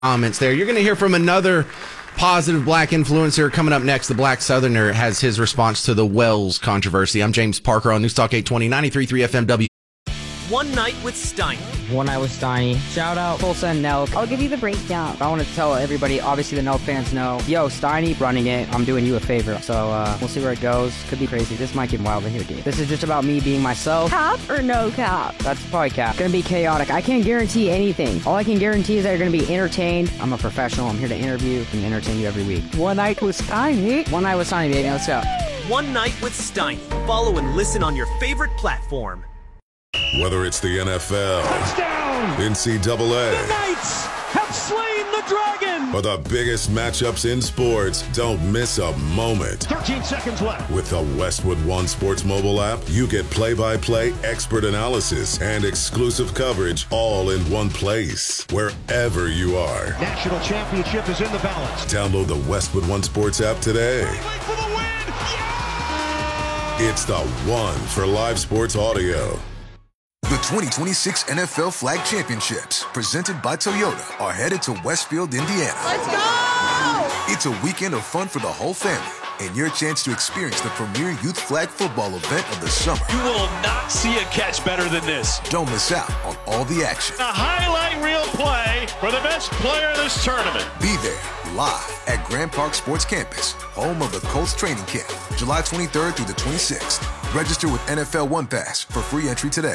comments there. You're going to hear from another positive black influencer coming up next. The Black Southerner has his response to the Wells controversy. I'm James Parker on News Talk 820, 93.3 FMW. One Night with Steiny. One Night with Steiny. Shout out Tulsa and Nelk. I'll give you the breakdown. I want to tell everybody, obviously the Nelk fans know, yo, Steiny running it, I'm doing you a favor. So we'll see where it goes. Could be crazy. This might get wild in here, dude. This is just about me being myself. Cap or no cap? That's probably cap. Gonna be chaotic. I can't guarantee anything. All I can guarantee is that you're gonna be entertained. I'm a professional. I'm here to interview and entertain you every week. One Night with Steiny. One Night with Steiny, baby. Let's go. One Night with Steiny. Follow and listen on your favorite platform. Whether it's the NFL, touchdown, NCAA, the Knights have slain the dragon, or the biggest matchups in sports, don't miss a moment. 13 seconds left. With the Westwood One Sports mobile app, you get play-by-play expert analysis and exclusive coverage all in one place, wherever you are. National championship is in the balance. Download the Westwood One Sports app today. For the win. Yeah! It's the one for live sports audio. The 2026 NFL Flag Championships, presented by Toyota, are headed to Westfield, Indiana. Let's go! It's a weekend of fun for the whole family and your chance to experience the premier youth flag football event of the summer. You will not see a catch better than this. Don't miss out on all the action. A highlight reel play for the best player of this tournament. Be there live at Grand Park Sports Campus, home of the Colts training camp, July 23rd through the 26th. Register with NFL One Pass for free entry today.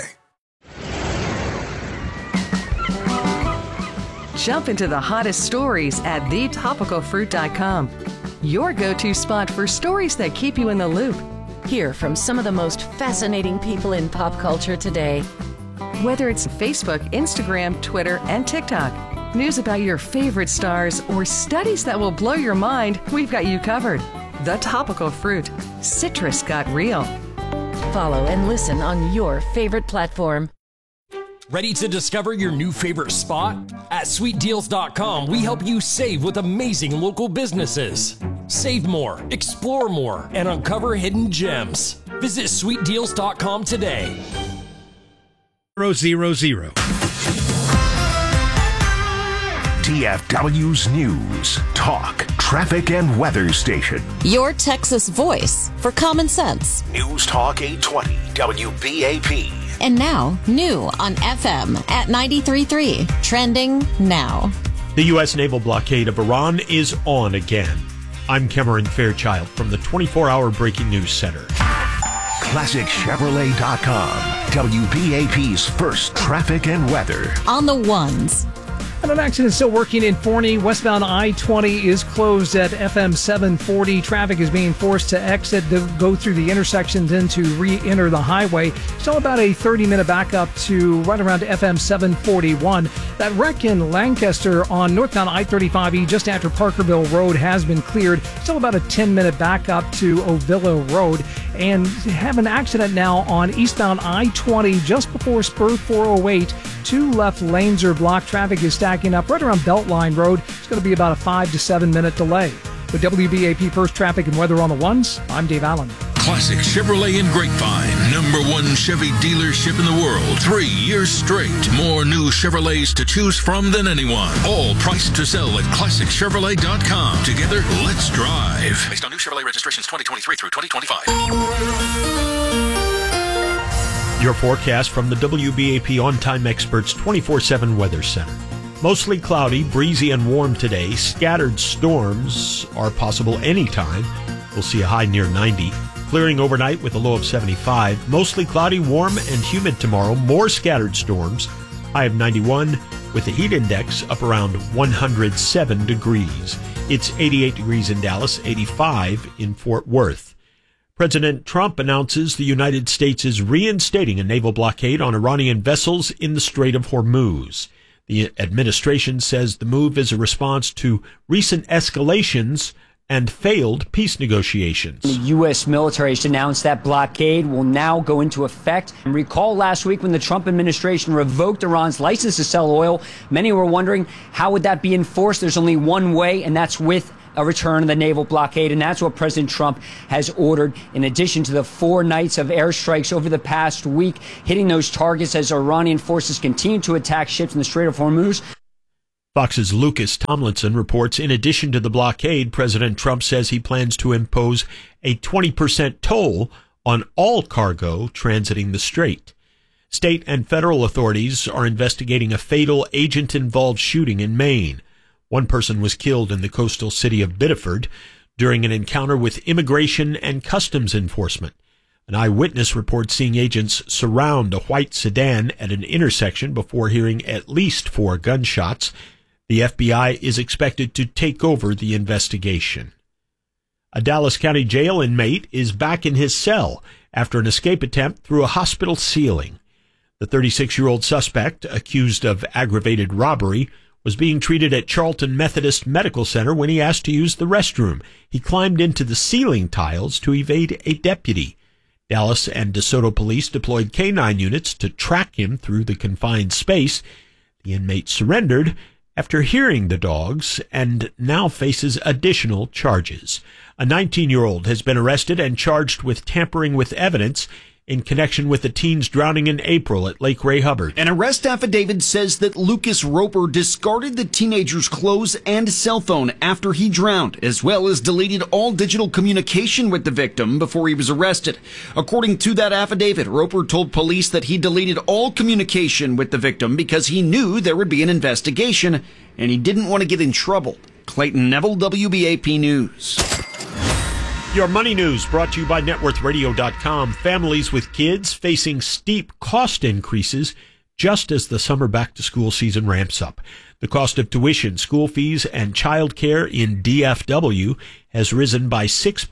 Jump into the hottest stories at thetopicalfruit.com. Your go-to spot for stories that keep you in the loop. Hear from some of the most fascinating people in pop culture today. Whether it's Facebook, Instagram, Twitter, and TikTok, news about your favorite stars, or studies that will blow your mind, we've got you covered. The Topical Fruit. Citrus got real. Follow and listen on your favorite platform. Ready to discover your new favorite spot? At sweetdeals.com, we help you save with amazing local businesses. Save more, explore more, and uncover hidden gems. Visit sweetdeals.com today. 000. DFW's News, Talk, Traffic, and Weather Station. Your Texas voice for common sense. News Talk 820 WBAP. And now, new on FM at 93.3. Trending now. The U.S. naval blockade of Iran is on again. I'm Cameron Fairchild from the 24-hour Breaking News Center. ClassicChevrolet.com. WBAP's first traffic and weather. On the ones. And an accident still working in Forney. Westbound I-20 is closed at FM 740. Traffic is being forced to exit to go through the intersections and to re-enter the highway. Still about a 30-minute backup to right around FM 741. That wreck in Lancaster on northbound I-35E just after Parkerville Road has been cleared. Still about a 10-minute backup to Ovilla Road. And have an accident now on eastbound I-20 just before Spur 408. Two left lanes are blocked. Traffic is stacking up right around Beltline Road. It's going to be about a 5 to 7 minute delay. With WBAP First Traffic and Weather on the Ones, I'm Dave Allen. Classic Chevrolet in Grapevine. #1 Chevy dealership in the world. 3 years straight. More new Chevrolets to choose from than anyone. All priced to sell at ClassicChevrolet.com. Together, let's drive. Based on new Chevrolet registrations 2023 through 2025. Your forecast from the WBAP On-Time Experts 24/7 Weather Center. Mostly cloudy, breezy, and warm today. Scattered storms are possible anytime. We'll see a high near 90. Clearing overnight with a low of 75. Mostly cloudy, warm, and humid tomorrow. More scattered storms. High of 91 with the heat index up around 107 degrees. It's 88 degrees in Dallas, 85 in Fort Worth. President Trump announces the United States is reinstating a naval blockade on Iranian vessels in the Strait of Hormuz. The administration says the move is a response to recent escalations and failed peace negotiations. The U.S. military has announced that blockade will now go into effect. And recall last week when the Trump administration revoked Iran's license to sell oil, many were wondering how would that be enforced? There's only one way, and that's with a return of the naval blockade, and that's what President Trump has ordered, in addition to the 4 nights of airstrikes over the past week, hitting those targets as Iranian forces continue to attack ships in the Strait of Hormuz. Fox's Lucas Tomlinson reports, in addition to the blockade, President Trump says he plans to impose a 20% toll on all cargo transiting the strait. State and federal authorities are investigating a fatal agent-involved shooting in Maine. One person was killed in the coastal city of Biddeford during an encounter with Immigration and Customs Enforcement. An eyewitness reports seeing agents surround a white sedan at an intersection before hearing at least 4 gunshots. The FBI is expected to take over the investigation. A Dallas County jail inmate is back in his cell after an escape attempt through a hospital ceiling. The 36-year-old suspect, accused of aggravated robbery, was being treated at Charlton Methodist Medical Center when he asked to use the restroom. He climbed into the ceiling tiles to evade a deputy. Dallas and DeSoto police deployed K-9 units to track him through the confined space. The inmate surrendered after hearing the dogs and now faces additional charges. A 19-year-old has been arrested and charged with tampering with evidence in connection with the teen's drowning in April at Lake Ray Hubbard. An arrest affidavit says that Lucas Roper discarded the teenager's clothes and cell phone after he drowned, as well as deleted all digital communication with the victim before he was arrested. According to that affidavit, Roper told police that he deleted all communication with the victim because he knew there would be an investigation and he didn't want to get in trouble. Clayton Neville, WBAP News. Your money news brought to you by NetworthRadio.com. Families with kids facing steep cost increases just as the summer back-to-school season ramps up. The cost of tuition, school fees, and childcare in DFW has risen by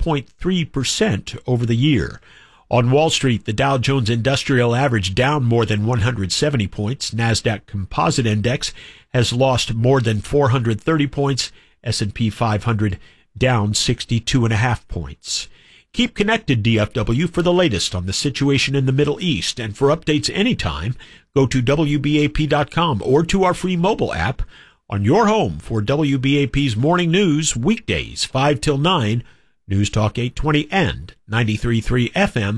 6.3% over the year. On Wall Street, the Dow Jones Industrial Average down more than 170 points. NASDAQ Composite Index has lost more than 430 points. S&P 500 down 62.5 points. Keep connected, DFW, for the latest on the situation in the Middle East. And for updates anytime, go to WBAP.com or to our free mobile app on your home for WBAP's morning news, weekdays 5 till 9, News Talk 820 and 93.3 FM,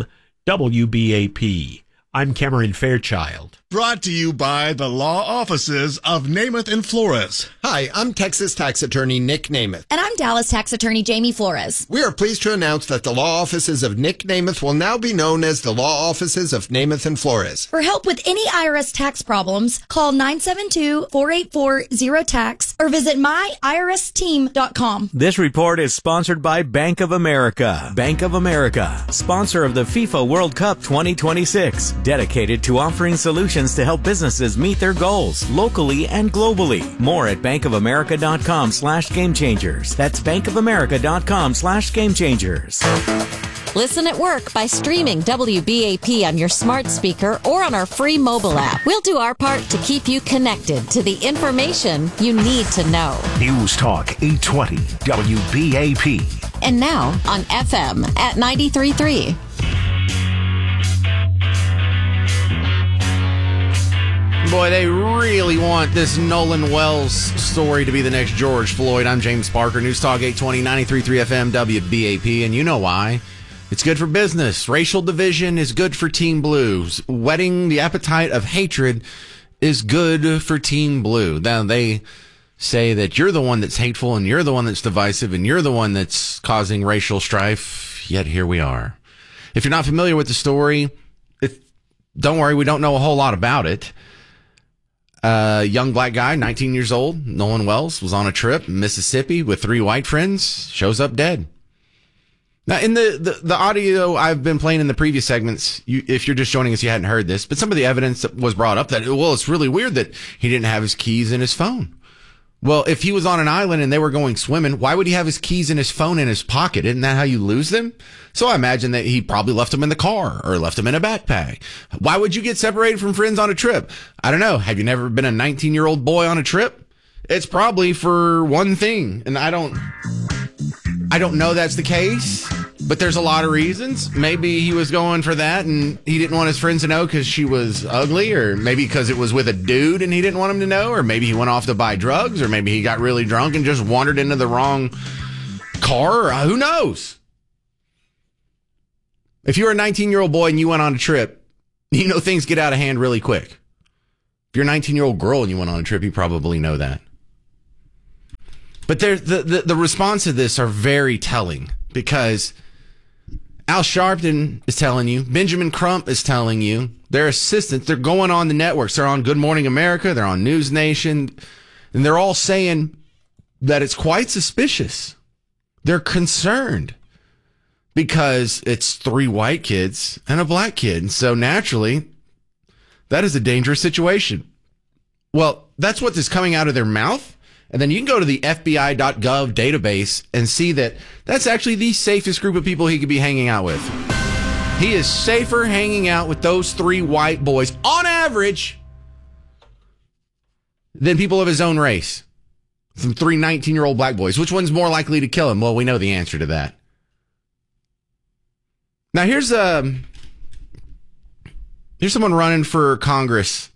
WBAP. I'm Cameron Fairchild. Brought to you by the law offices of Namath and Flores. Hi, I'm Texas tax attorney Nick Namath. And I'm Dallas tax attorney Jamie Flores. We are pleased to announce that the law offices of Nick Namath will now be known as the law offices of Namath and Flores. For help with any IRS tax problems, call 972-484-0TAX or visit myiRSteam.com. This report is sponsored by Bank of America. Bank of America, sponsor of the FIFA World Cup 2026, dedicated to offering solutions to help businesses meet their goals locally and globally. More at bankofamerica.com/gamechangers. That's bankofamerica.com/gamechangers. Listen at work by streaming WBAP on your smart speaker or on our free mobile app. We'll do our part to keep you connected to the information you need to know. News Talk 820 WBAP. And now on FM at 93.3. Boy, they really want this Nolan Wells story to be the next George Floyd. I'm James Parker, News Talk 820, 93.3 FM, WBAP, and you know why. It's good for business. Racial division is good for Team Blue. Whetting the appetite of hatred is good for Team Blue. Now, they say that you're the one that's hateful, and you're the one that's divisive, and you're the one that's causing racial strife, yet here we are. If you're not familiar with the story, don't worry, we don't know a whole lot about it. Young black guy, 19 years old, Nolan Wells, was on a trip in Mississippi with 3 white friends, shows up dead. Now, in the audio I've been playing in the previous segments, if you're just joining us, you hadn't heard this, but some of the evidence that was brought up that, well, it's really weird that he didn't have his keys in his phone. Well, if he was on an island and they were going swimming, why would he have his keys in his phone in his pocket? Isn't that how you lose them? So I imagine that he probably left them in the car or left them in a backpack. Why would you get separated from friends on a trip? I don't know. Have you never been a 19-year-old boy on a trip? It's probably for one thing. And I don't know that's the case, but there's a lot of reasons. Maybe he was going for that and he didn't want his friends to know because she was ugly, or maybe because it was with a dude and he didn't want him to know, or maybe he went off to buy drugs, or maybe he got really drunk and just wandered into the wrong car. Who knows? If you were a 19-year-old boy and you went on a trip, you know things get out of hand really quick. If you're a 19-year-old girl and you went on a trip, you probably know that. But the response to this are very telling, because Al Sharpton is telling you, Benjamin Crump is telling you, their assistants, they're going on the networks. They're on Good Morning America, they're on News Nation, and they're all saying that it's quite suspicious. They're concerned because it's 3 white kids and a black kid. And so naturally, that is a dangerous situation. Well, that's what is coming out of their mouth. And then you can go to the FBI.gov database and see that that's actually the safest group of people he could be hanging out with. He is safer hanging out with those 3 white boys, on average, than people of his own race. Some 3 19-year-old black boys. Which one's more likely to kill him? Well, we know the answer to that. Now, here's someone running for Congress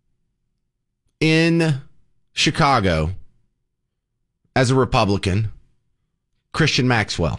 in Chicago as a Republican, Christian Maxwell.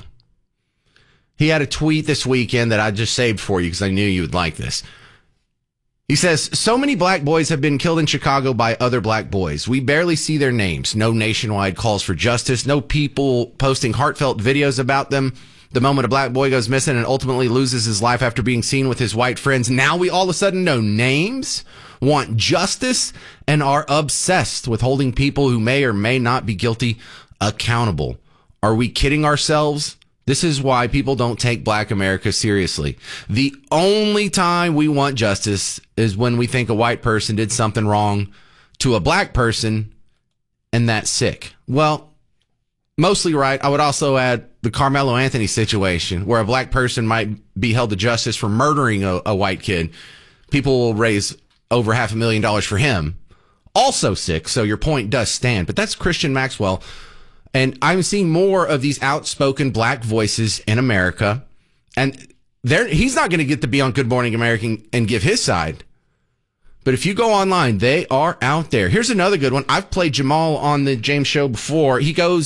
He had a tweet this weekend that I just saved for you because I knew you would like this. He says, so many black boys have been killed in Chicago by other black boys. We barely see their names. No nationwide calls for justice. No people posting heartfelt videos about them. The moment a black boy goes missing and ultimately loses his life after being seen with his white friends, now we all of a sudden know names, want justice, and are obsessed with holding people who may or may not be guilty accountable. Are we kidding ourselves? This is why people don't take black America seriously. The only time we want justice is when we think a white person did something wrong to a black person, and that's sick. Well, mostly right. I would also add the Carmelo Anthony situation, where a black person might be held to justice for murdering a white kid. People will raise over $500,000 for him. Also sick, so your point does stand. But that's Christian Maxwell. And I'm seeing more of these outspoken black voices in America. And he's not going to get to be on Good Morning America and give his side. But if you go online, they are out there. Here's another good one. I've played Jamal on the James Show before.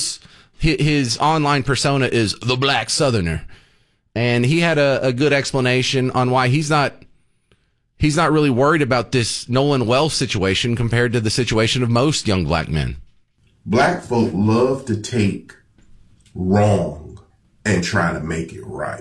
His online persona is the Black Southerner. And he had a good explanation on why he's not really worried about this Nolan Wells situation compared to the situation of most young black men. Black folk love to take wrong and try to make it right.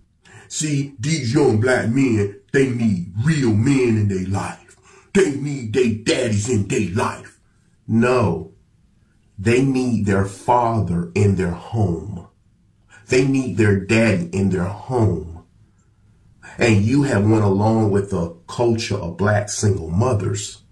See, these young black men, they need real men in their life. They need their daddies in their life. No, they need their father in their home. They need their daddy in their home. And you have went along with the culture of black single mothers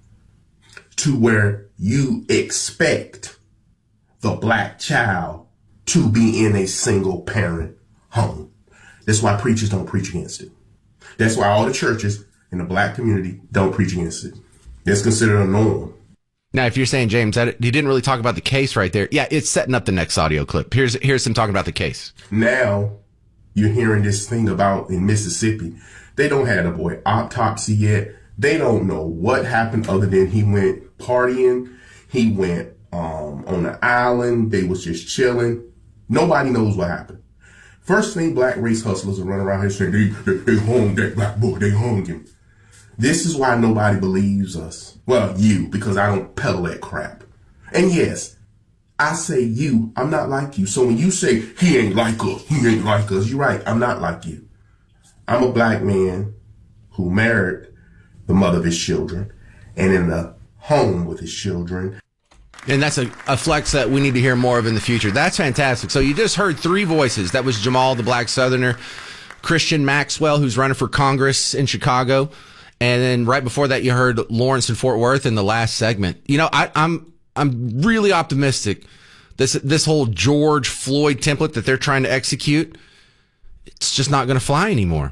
to where you expect the black child to be in a single parent home. That's why preachers don't preach against it. That's why all the churches in the black community don't preach against it. That's considered a norm. Now, if you're saying, James, that he didn't really talk about the case right there. Yeah, it's setting up the next audio clip. Here's him talking about the case. Now, you're hearing this thing about in Mississippi. They don't have the boy autopsy yet. They don't know what happened other than he went partying. He went on the island. They was just chilling. Nobody knows what happened. First thing black race hustlers are running around here saying, they hung that black boy. They hung him. This is why nobody believes us. Well, you, because I don't peddle that crap. And yes, I say you, I'm not like you. So when you say, he ain't like us, you're right, I'm not like you. I'm a black man who married the mother of his children and in the home with his children. And that's a flex that we need to hear more of in the future. That's fantastic. So you just heard 3 voices. That was Jamal, the Black Southerner, Christian Maxwell, who's running for Congress in Chicago. And then right before that, you heard Lawrence in Fort Worth in the last segment. You know, I'm really optimistic. This whole George Floyd template that they're trying to execute, it's just not going to fly anymore.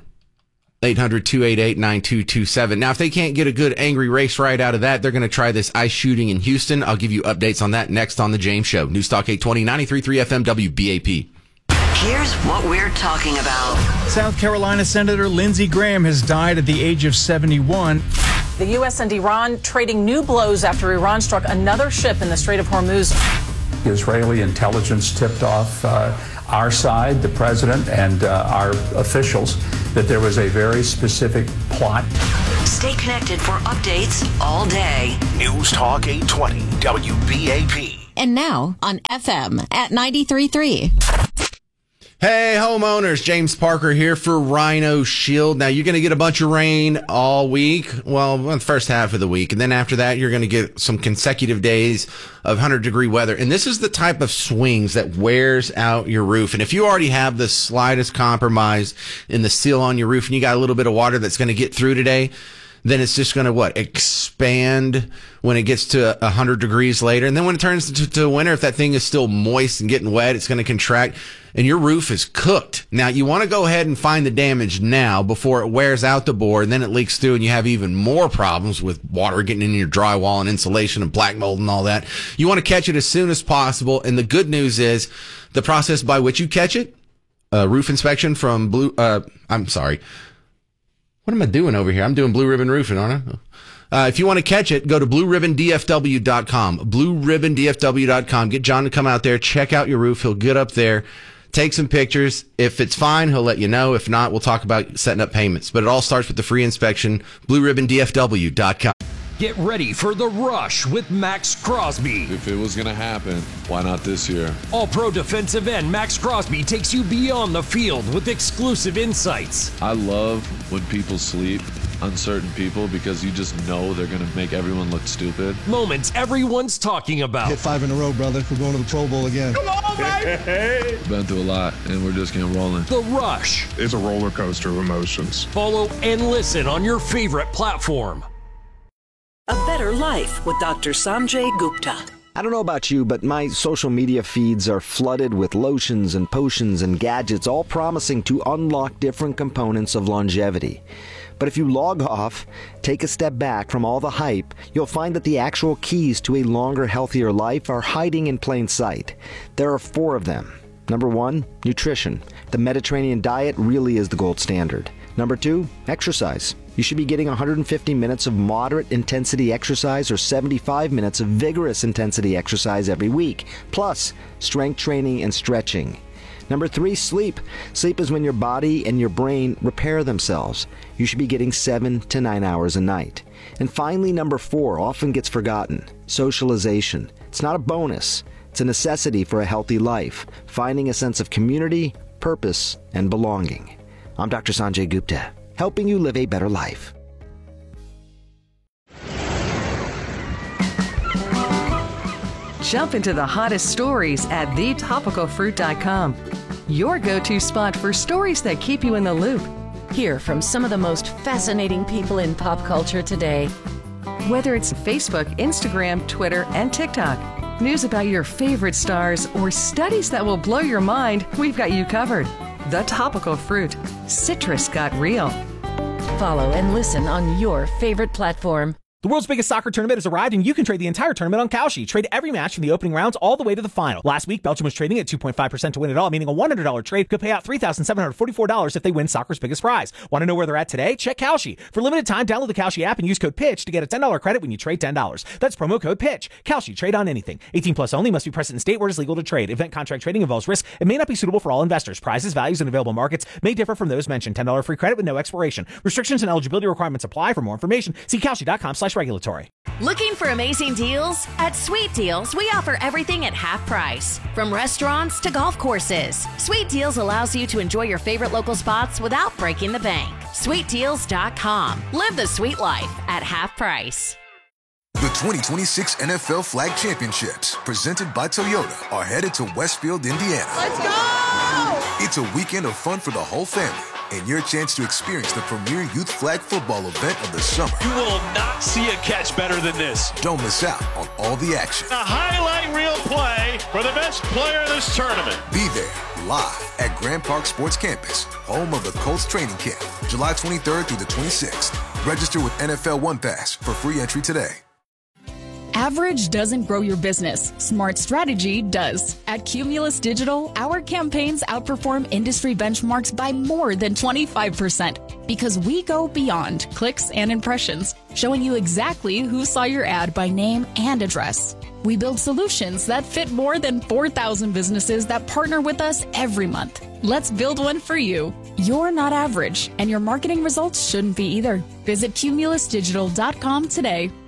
800-288-9227. Now, if they can't get a good angry race right out of that, they're going to try this ICE shooting in Houston. I'll give you updates on that next on The James Show. News Talk 820, 93.3 FM WBAP. Here's what we're talking about. South Carolina Senator Lindsey Graham has died at the age of 71. The U.S. and Iran trading new blows after Iran struck another ship in the Strait of Hormuz. Israeli intelligence tipped off our side, the president, and our officials that there was a very specific plot. Stay connected for updates all day. News Talk 820 WBAP. and now on FM at 93.3. Hey, homeowners, James Parker here for Rhino Shield. Now, you're going to get a bunch of rain all week. Well, the first half of the week. And then after that, you're going to get some consecutive days of 100-degree weather. And this is the type of swings that wears out your roof. And if you already have the slightest compromise in the seal on your roof and you got a little bit of water that's going to get through today, then it's just going to, expand when it gets to 100 degrees later. And then when it turns to winter, if that thing is still moist and getting wet, it's going to contract and your roof is cooked. Now, you want to go ahead and find the damage now before it wears out the board, and then it leaks through and you have even more problems with water getting in your drywall and insulation and black mold and all that. You want to catch it as soon as possible. And the good news is the process by which you catch it, roof inspection from What am I doing over here? I'm doing Blue Ribbon Roofing, aren't I? If you want to catch it, go to blueribbondfw.com. Blueribbondfw.com. Get John to come out there, check out your roof. He'll get up there, take some pictures. If it's fine, he'll let you know. If not, we'll talk about setting up payments. But it all starts with the free inspection. Blueribbondfw.com. Get ready for The Rush with Max Crosby. If it was going to happen, why not this year? All-pro defensive end Max Crosby takes you beyond the field with exclusive insights. I love when people sleep on certain people because you just know they're going to make everyone look stupid. Moments everyone's talking about. Hit 5 in a row, brother. We're going to the Pro Bowl again. Come on, baby! Been through a lot, and we're just getting rolling. The Rush. It's a roller coaster of emotions. Follow and listen on your favorite platform. A Better Life with Dr. Sanjay Gupta. I don't know about you, but my social media feeds are flooded with lotions and potions and gadgets, all promising to unlock different components of longevity. But if you log off, take a step back from all the hype, you'll find that the actual keys to a longer, healthier life are hiding in plain sight. There are 4 of them. Number 1, nutrition. The Mediterranean diet really is the gold standard. Number 2, exercise. You should be getting 150 minutes of moderate intensity exercise or 75 minutes of vigorous intensity exercise every week, plus strength training and stretching. Number 3, sleep. Sleep is when your body and your brain repair themselves. You should be getting 7 to 9 hours a night. And finally, number 4 often gets forgotten. Socialization. It's not a bonus. It's a necessity for a healthy life, finding a sense of community, purpose, and belonging. I'm Dr. Sanjay Gupta, helping you live a better life. Jump into the hottest stories at thetopicalfruit.com. Your go-to spot for stories that keep you in the loop. Hear from some of the most fascinating people in pop culture today. Whether it's Facebook, Instagram, Twitter, and TikTok, news about your favorite stars, or studies that will blow your mind, we've got you covered. The Topical Fruit. Citrus got real. Follow and listen on your favorite platform. The world's biggest soccer tournament has arrived, and you can trade the entire tournament on Kalshi. Trade every match from the opening rounds all the way to the final. Last week, Belgium was trading at 2.5% to win it all, meaning a $100 trade could pay out $3,744 if they win soccer's biggest prize. Want to know where they're at today? Check Kalshi. For limited time, download the Kalshi app and use code PITCH to get a $10 credit when you trade $10. That's promo code PITCH. Kalshi. Trade on anything. 18 plus only. Must be present in state where it is legal to trade. Event contract trading involves risk and may not be suitable for all investors. Prizes, values, and available markets may differ from those mentioned. $10 free credit with no expiration. Restrictions and eligibility requirements apply. For more information, see Kalshi.com/regulatory. Looking for amazing deals? At Sweet Deals, we offer everything at half price. From restaurants to golf courses, Sweet Deals allows you to enjoy your favorite local spots without breaking the bank. SweetDeals.com. Live the sweet life at half price. The 2026 NFL Flag Championships, presented by Toyota, are headed to Westfield, Indiana. Let's go! It's a weekend of fun for the whole family, and your chance to experience the premier youth flag football event of the summer. You will not see a catch better than this. Don't miss out on all the action. A highlight reel play for the best player in this tournament. Be there, live at Grand Park Sports Campus, home of the Colts training camp, July 23rd through the 26th. Register with NFL One Pass for free entry today. Average doesn't grow your business. Smart strategy does. At Cumulus Digital, our campaigns outperform industry benchmarks by more than 25% because we go beyond clicks and impressions, showing you exactly who saw your ad by name and address. We build solutions that fit more than 4,000 businesses that partner with us every month. Let's build one for you. You're not average, and your marketing results shouldn't be either. Visit cumulusdigital.com today.